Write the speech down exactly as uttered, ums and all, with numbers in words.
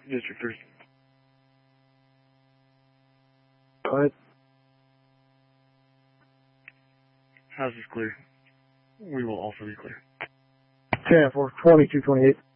District three. Go ahead. House is clear. We will also be clear. ten four, twenty-two twenty-eight.